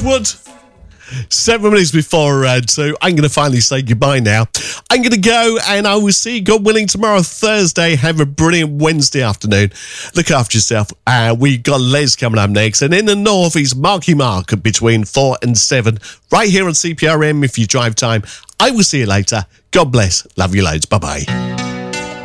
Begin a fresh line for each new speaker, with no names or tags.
Westwood. 7 minutes before so I'm going to finally say goodbye now. I'm going to go, and I will see you, God willing, tomorrow, Thursday. Have a brilliant Wednesday afternoon. Look after yourself. We've got Les coming up next. And in the north is Marky Mark between 4 and 7, right here on CPRM if you drive time. I will see you later. God bless. Love you loads. Bye-bye.